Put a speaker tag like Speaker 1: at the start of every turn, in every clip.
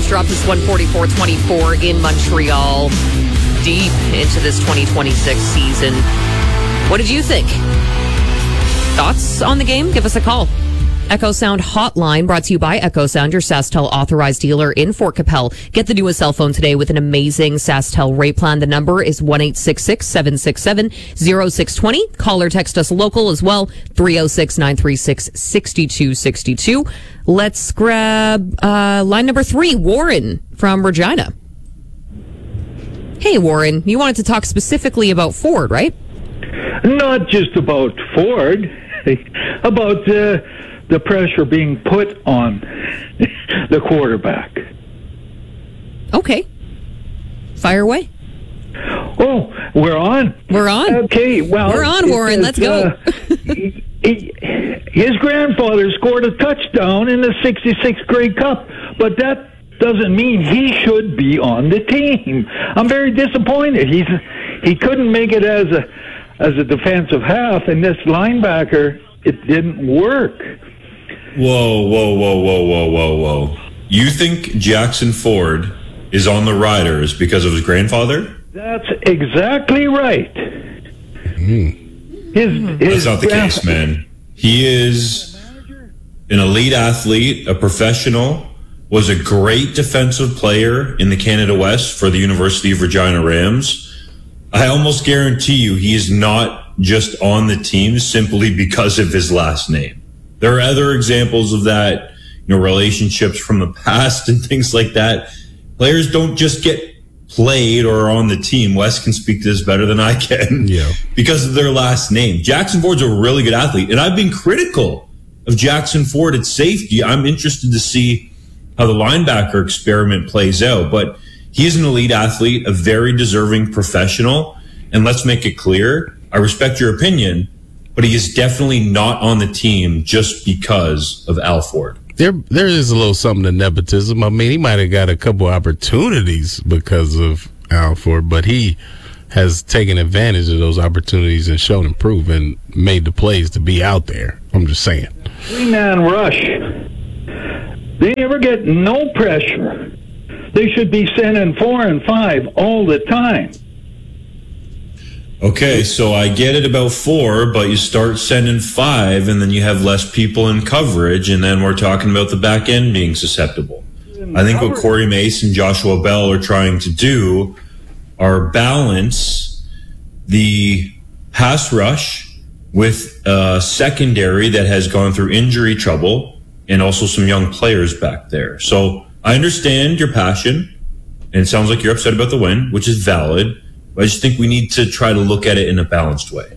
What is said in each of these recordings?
Speaker 1: dropped this 144-24 in Montreal, deep into this 2026 season. What did you think? Thoughts on the game? Give us a call. Echo Sound Hotline, brought to you by Echo Sound, your SaskTel authorized dealer in Fort Capel. Get the newest cell phone today with an amazing SaskTel rate plan. The number is 1-866-767-0620. Call or text us local as well, 306-936-6262. Let's grab line number 3, Warren from Regina. Hey, Warren, you wanted to talk specifically about Ford, right?
Speaker 2: Not just about Ford, about the pressure being put on the quarterback.
Speaker 1: Okay. Fire away.
Speaker 2: Oh, we're on?
Speaker 1: We're on.
Speaker 2: Okay, well...
Speaker 1: We're on, Warren. Let's go.
Speaker 2: His grandfather scored a touchdown in the 66th Grey Cup, but that doesn't mean he should be on the team. I'm very disappointed. He couldn't make it as a defensive half, and this linebacker, it didn't work.
Speaker 3: Whoa. You think Jackson Ford is on the Riders because of his grandfather?
Speaker 2: That's exactly right.
Speaker 3: That's not the case, man. He is an elite athlete, a professional, was a great defensive player in the Canada West for the University of Regina Rams. I almost guarantee you he is not just on the team simply because of his last name. There are other examples of that, relationships from the past and things like that. Players don't just get played or are on the team. Wes can speak to this better than I can.
Speaker 4: Yeah.
Speaker 3: Because of their last name. Jackson Ford's a really good athlete, and I've been critical of Jackson Ford at safety. I'm interested to see how the linebacker experiment plays out, but he's an elite athlete, a very deserving professional, and let's make it clear, I respect your opinion, but he is definitely not on the team just because of Al Ford.
Speaker 4: There is a little something to nepotism. I mean, he might have got a couple opportunities because of Al Ford, but he has taken advantage of those opportunities and shown and proven, made the plays to be out there. I'm just saying.
Speaker 2: 3-man rush. They never get no pressure. They should be sending 4 and 5 all the time.
Speaker 3: Okay, so I get it about 4, but you start sending 5, and then you have less people in coverage, and then we're talking about the back end being susceptible. I think what Corey Mace and Joshua Bell are trying to do are balance the pass rush with a secondary that has gone through injury trouble and also some young players back there. So I understand your passion, and it sounds like you're upset about the win, which is valid. I just think we need to try to look at it in a balanced way.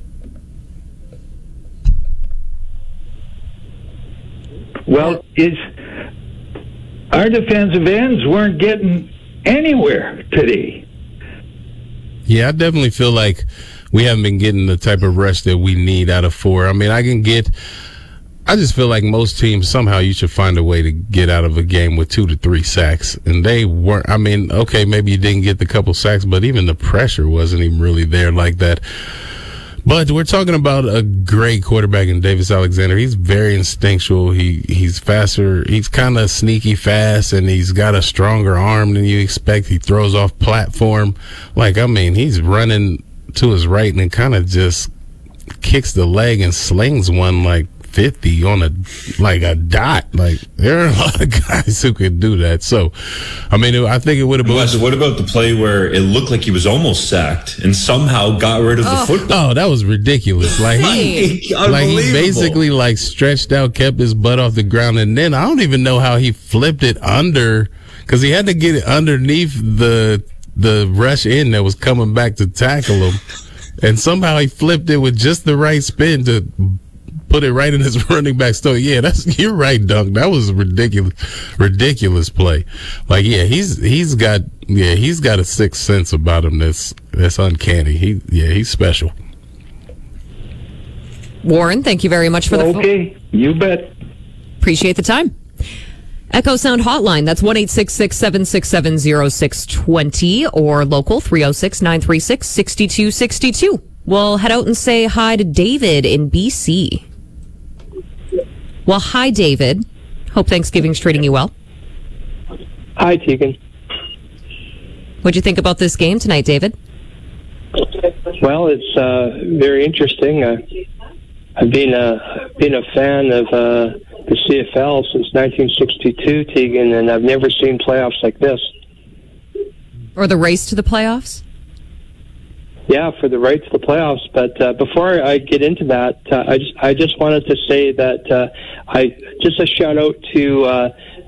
Speaker 2: Well, our defensive ends weren't getting anywhere today.
Speaker 4: Yeah, I definitely feel like we haven't been getting the type of rush that we need out of 4. I mean, I just feel like most teams, somehow you should find a way to get out of a game with 2 to 3 sacks. And they weren't, I mean, okay, maybe you didn't get the couple sacks, but even the pressure wasn't even really there like that. But we're talking about a great quarterback in Davis Alexander. He's very instinctual. He's faster. He's kind of sneaky fast, and he's got a stronger arm than you expect. He throws off platform. He's running to his right and kind of just kicks the leg and slings one like 50 on a dot. Like, there are a lot of guys who could do that. So, I mean, I think it would have been.
Speaker 3: What about the play where it looked like he was almost sacked and somehow got rid of the football?
Speaker 4: Oh, that was ridiculous. He basically stretched out, kept his butt off the ground, and then I don't even know how he flipped it under, because he had to get it underneath the rush in that was coming back to tackle him, and somehow he flipped it with just the right spin to put it right in his running back store. Yeah, you're right, Dunk. That was a ridiculous play. He's got a sixth sense about him that's uncanny. He's special.
Speaker 1: Warren, thank you very much for the phone.
Speaker 2: Okay, you bet.
Speaker 1: Appreciate the time. Echo Sound Hotline, that's 1-866-767-0620 or local 306-936-6262. We'll head out and say hi to David in BC. Well, hi, David. Hope Thanksgiving's treating you well.
Speaker 5: Hi, Tegan.
Speaker 1: What'd you think about this game tonight, David?
Speaker 5: Well, it's very interesting. I've been a fan of the CFL since 1962, Tegan, and I've never seen playoffs like this.
Speaker 1: Or the race to the playoffs?
Speaker 5: Yeah, for the right to the playoffs. But before I get into that, I just wanted to say that just a shout out to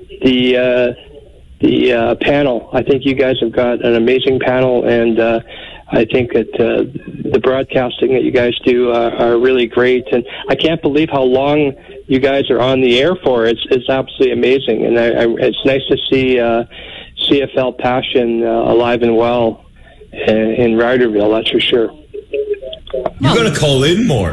Speaker 5: the panel. I think you guys have got an amazing panel, and I think that the broadcasting that you guys do are really great. And I can't believe how long you guys are on the air for. It's absolutely amazing, and it's nice to see CFL passion alive and well in Riderville, that's for sure.
Speaker 3: You got to call in more.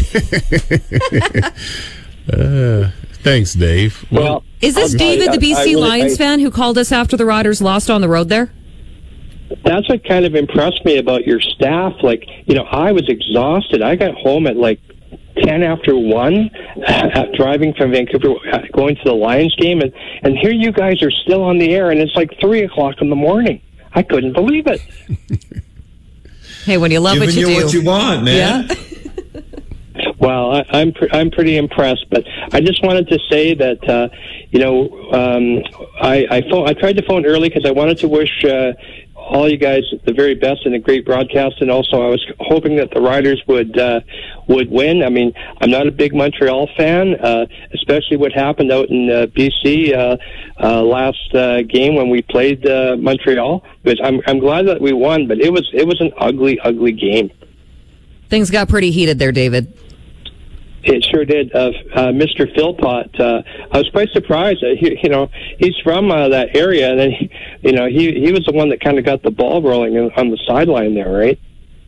Speaker 4: Thanks, Dave.
Speaker 5: Well,
Speaker 1: Is this David, the BC Lions fan, who called us after the Riders lost on the road there?
Speaker 5: That's what kind of impressed me about your staff. Like, I was exhausted. I got home at like 10 after 1 driving from Vancouver, going to the Lions game, and here you guys are still on the air, and it's like 3 o'clock in the morning. I couldn't believe it.
Speaker 1: Hey, when you love what you do.
Speaker 3: What you want, man.
Speaker 1: Yeah.
Speaker 5: Well, I'm pretty impressed, but I just wanted to say that I tried to phone early because I wanted to wish all you guys the very best and a great broadcast, and also I was hoping that the Riders would win. I mean, I'm not a big Montreal fan, especially what happened out in BC last game when we played Montreal. Because I'm glad that we won, but it was an ugly game.
Speaker 1: Things got pretty heated there, David.
Speaker 5: It sure did. Mr. Philpott, I was quite surprised. He's from that area, and then he was the one that kind of got the ball rolling on the sideline there, right?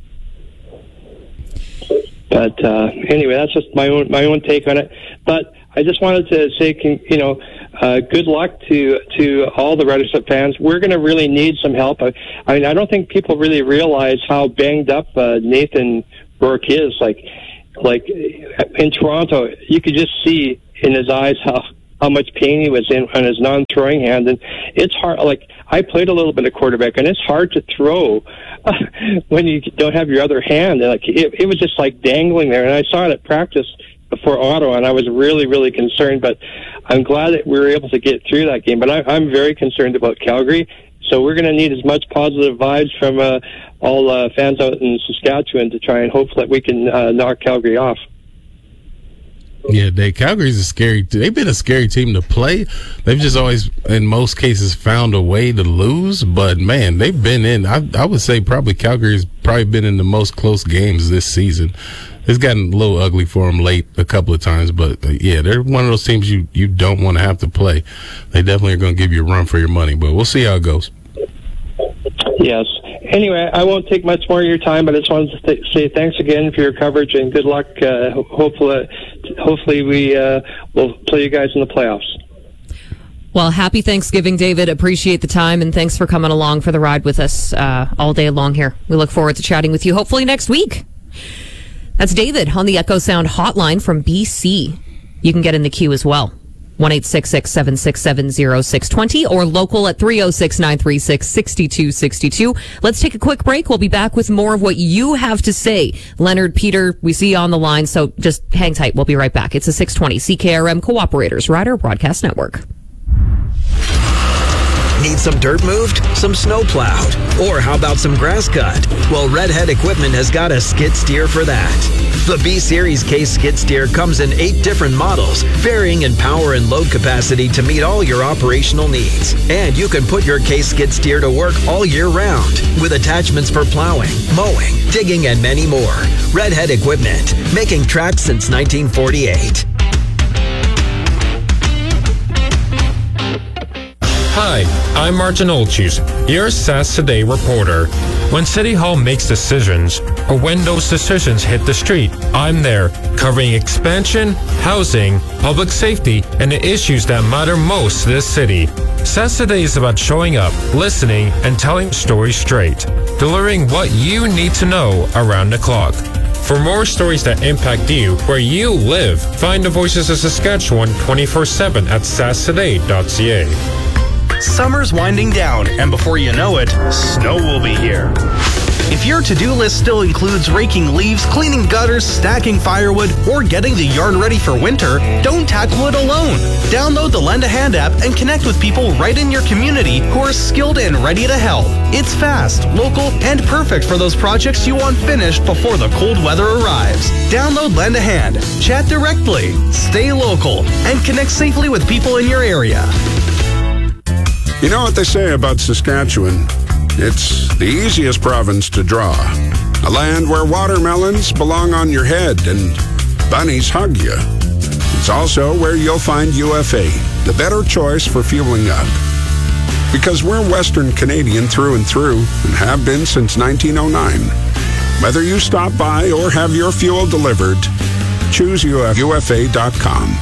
Speaker 5: But anyway, that's just my own take on it. But I just wanted to say, good luck to all the Red Sox fans. We're going to really need some help. I mean, I don't think people really realize how banged up Nathan Rourke is. Like in Toronto, you could just see in his eyes how much pain he was in on his non-throwing hand, and it's hard. Like, I played a little bit of quarterback, and it's hard to throw when you don't have your other hand. Like it was just like dangling there, and I saw it at practice before Ottawa, and I was really, really concerned. But I'm glad that we were able to get through that game. But I'm very concerned about Calgary. So we're going to need as much positive vibes from all fans out in Saskatchewan to try and hope that we can knock Calgary off.
Speaker 4: Yeah, Calgary's they've been a scary team to play. They've just always, in most cases, found a way to lose. But, man, they've been in, I would say probably Calgary's probably been in the most close games this season. It's gotten a little ugly for them late a couple of times, but yeah, they're one of those teams you don't want to have to play. They definitely are going to give you a run for your money, but we'll see how it goes.
Speaker 5: Yes. Anyway, I won't take much more of your time, but I just wanted to say thanks again for your coverage and good luck. Hopefully we will play you guys in the playoffs.
Speaker 1: Well, happy Thanksgiving, David. Appreciate the time, and thanks for coming along for the ride with us all day long here. We look forward to chatting with you hopefully next week. That's David on the Echo Sound hotline from BC. You can get in the queue as well. 1-866-767-0620 or local at 306-936-6262. Let's take a quick break. We'll be back with more of what you have to say. Leonard, Peter, we see you on the line, so just hang tight. We'll be right back. It's a 620 CKRM Cooperators Rider Broadcast Network.
Speaker 6: Need some dirt moved? Some snow plowed? Or how about some grass cut? Well, Redhead Equipment has got a skid steer for that. The B-Series Case skid steer comes in 8 different models, varying in power and load capacity to meet all your operational needs. And you can put your Case skid steer to work all year round with attachments for plowing, mowing, digging, and many more. Redhead Equipment, making tracks since 1948.
Speaker 7: Hi, I'm Martin Olchus, your SAS Today reporter. When City Hall makes decisions, or when those decisions hit the street, I'm there, covering expansion, housing, public safety, and the issues that matter most to this city. SAS Today is about showing up, listening, and telling stories straight, delivering what you need to know around the clock. For more stories that impact you where you live, find the Voices of Saskatchewan 24/7 at sastoday.ca.
Speaker 8: Summer's winding down, and before you know it, snow will be here. If your to-do list still includes raking leaves, cleaning gutters, stacking firewood, or getting the yard ready for winter, don't tackle it alone. Download the Lend a Hand app and connect with people right in your community who are skilled and ready to help. It's fast, local, and perfect for those projects you want finished before the cold weather arrives. Download Lend a Hand, chat directly, stay local, and connect safely with people in your area.
Speaker 9: You know what they say about Saskatchewan? It's the easiest province to draw. A land where watermelons belong on your head and bunnies hug you. It's also where you'll find UFA, the better choice for fueling up. Because we're Western Canadian through and through and have been since 1909. Whether you stop by or have your fuel delivered, choose UFA.com.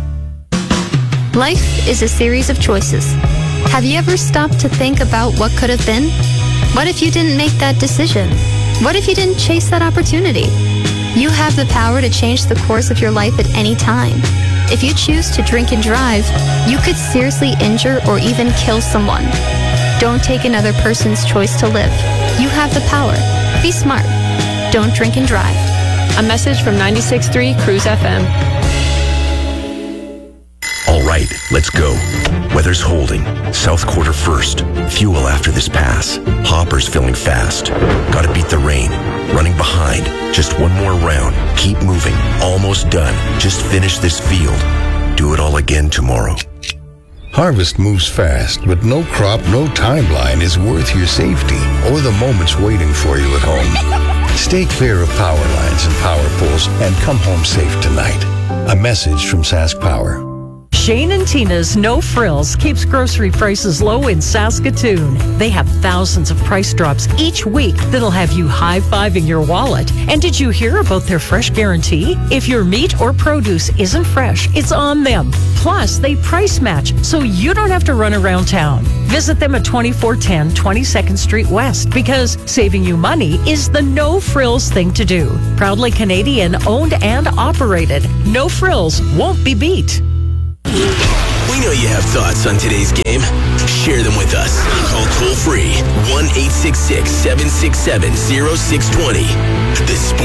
Speaker 10: Life is a series of choices. Have you ever stopped to think about what could have been? What if you didn't make that decision? What if you didn't chase that opportunity? You have the power to change the course of your life at any time. If you choose to drink and drive, you could seriously injure or even kill someone. Don't take another person's choice to live. You have the power. Be smart. Don't drink and drive.
Speaker 11: A message from 96.3 Cruise FM.
Speaker 12: All right, let's go. Weather's holding. South quarter first. Fuel after this pass. Hoppers filling fast. Gotta beat the rain. Running behind. Just one more round. Keep moving. Almost done. Just finish this field. Do it all again tomorrow.
Speaker 13: Harvest moves fast, but no crop, no timeline is worth your safety or the moments waiting for you at home. Stay clear of power lines and power poles and come home safe tonight. A message from Sask Power.
Speaker 14: Shane and Tina's No Frills keeps grocery prices low in Saskatoon. They have thousands of price drops each week that'll have you high-fiving your wallet. And did you hear about their fresh guarantee? If your meat or produce isn't fresh, it's on them. Plus, they price match, so you don't have to run around town. Visit them at 2410 22nd Street West, because saving you money is the No Frills thing to do. Proudly Canadian owned and operated. No Frills won't be beat.
Speaker 15: We know you have thoughts on today's game. Share them with us. Call toll free 1-866-767-0620. The Sports